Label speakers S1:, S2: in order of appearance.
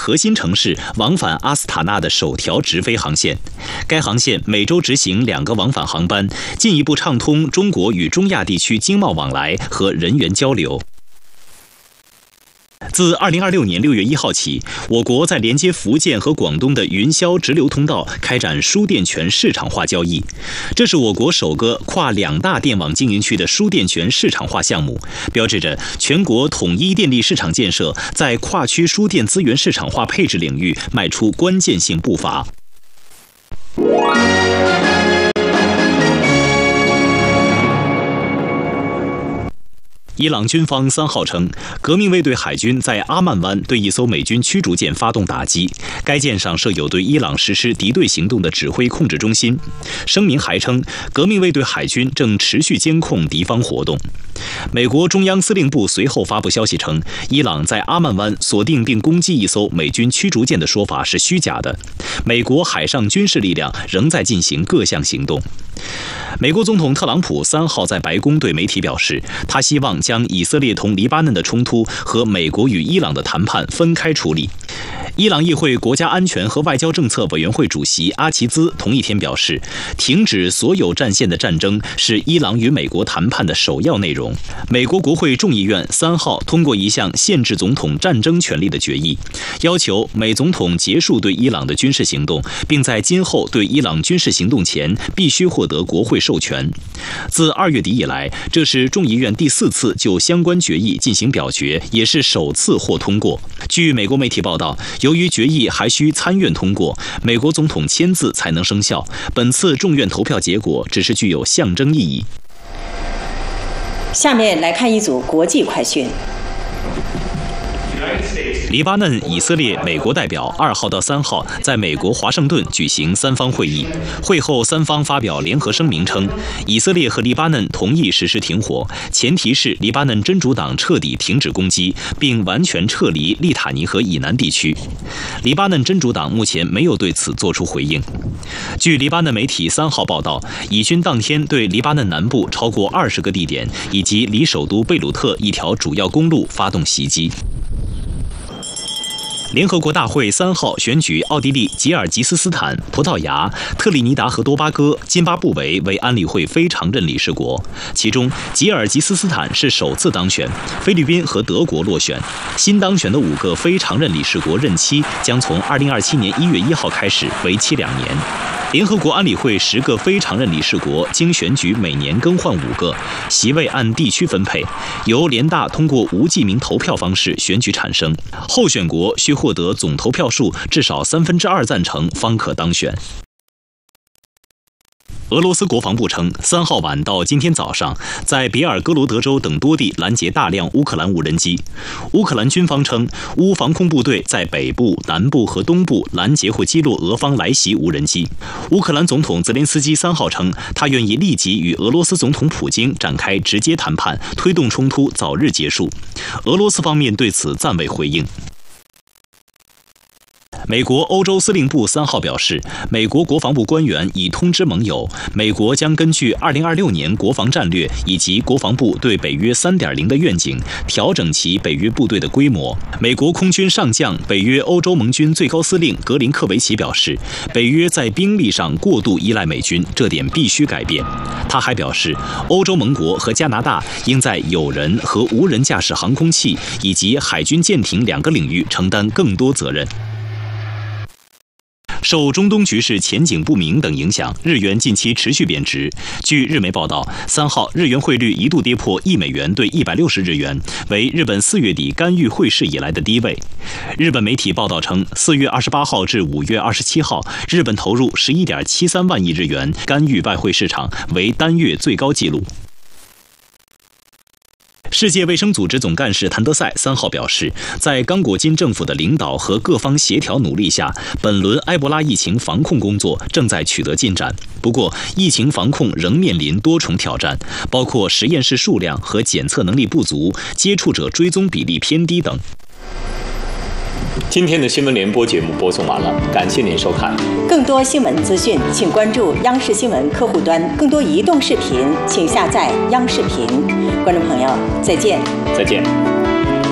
S1: 核心城市往返阿斯塔纳的首条直飞航线。该航线每周执行2个往返航班，进一步畅通中国与中亚地区经贸往来和人员交流。自2026年6月1号起，我国在连接福建和广东的云霄直流通道开展输电权市场化交易，这是我国首个跨2大电网经营区的输电权市场化项目，标志着全国统一电力市场建设在跨区输电资源市场化配置领域迈出关键性步伐。伊朗军方3号称，革命卫队海军在阿曼湾对一艘美军驱逐舰发动打击，该舰上设有对伊朗实施敌对行动的指挥控制中心。声明还称，革命卫队海军正持续监控敌方活动。美国中央司令部随后发布消息称，伊朗在阿曼湾锁定并攻击一艘美军驱逐舰的说法是虚假的。美国海上军事力量仍在进行各项行动。美国总统特朗普3号在白宫对媒体表示，他希望将以色列同黎巴嫩的冲突和美国与伊朗的谈判分开处理。伊朗议会国家安全和外交政策委员会主席阿齐兹同一天表示，停止所有战线的战争是伊朗与美国谈判的首要内容。美国国会众议院3号通过一项限制总统战争权利的决议，要求美总统结束对伊朗的军事行动，并在今后对伊朗军事行动前必须获得国会授权。自2月底以来，这是众议院第4次就相关决议进行表决，也是首次获通过。据美国媒体报道，由于决议还需参院通过，美国总统签字才能生效，本次众院投票结果只是具有象征意义。
S2: 下面来看一组国际快讯。
S1: 黎巴嫩、以色列、美国代表2号到3号在美国华盛顿举行3方会议。会后，3方发表联合声明称，以色列和黎巴嫩同意实施停火，前提是黎巴嫩真主党彻底停止攻击，并完全撤离利塔尼河以南地区。黎巴嫩真主党目前没有对此作出回应。据黎巴嫩媒体3号报道，以军当天对黎巴嫩南部超过20个地点以及离首都贝鲁特一条主要公路发动袭击。联合国大会3号选举奥地利、吉尔吉斯斯坦、葡萄牙、特立尼达和多巴哥、津巴布韦为安理会非常任理事国，其中吉尔吉斯斯坦是首次当选，菲律宾和德国落选。新当选的5个非常任理事国任期将从2027年1月1号开始，为期2年。联合国安理会10个非常任理事国经选举每年更换5个，席位按地区分配，由联大通过无记名投票方式选举产生。候选国需获得总投票数至少2/3赞成方可当选。俄罗斯国防部称，3号晚到今天早上，在别尔哥罗德州等多地拦截大量乌克兰无人机。乌克兰军方称，乌防空部队在北部、南部和东部拦截或击落俄方来袭无人机。乌克兰总统泽连斯基3号称，他愿意立即与俄罗斯总统普京展开直接谈判，推动冲突早日结束。俄罗斯方面对此暂未回应。美国欧洲司令部3号表示，美国国防部官员已通知盟友，美国将根据2026年国防战略以及国防部对北约 3.0 的愿景，调整其北约部队的规模。美国空军上将、北约欧洲盟军最高司令格林克维奇表示，北约在兵力上过度依赖美军，这点必须改变。他还表示，欧洲盟国和加拿大应在有人和无人驾驶航空器以及海军舰艇2个领域承担更多责任。受中东局势前景不明等影响，日元近期持续贬值。据日媒报道，3号日元汇率一度跌破1美元兑160日元，为日本4月底干预汇市以来的低位。日本媒体报道称，4月28号至5月27号，日本投入11.73万亿日元干预外汇市场，为单月最高纪录。世界卫生组织总干事谭德赛3号表示，在刚果金政府的领导和各方协调努力下，本轮埃博拉疫情防控工作正在取得进展。不过，疫情防控仍面临多重挑战，包括实验室数量和检测能力不足、接触者追踪比例偏低等。
S3: 今天的新闻联播节目播送完了，感谢您收看。
S2: 更多新闻资讯，请关注央视新闻客户端。更多移动视频，请下载央视频。观众朋友，再见。
S3: 再见。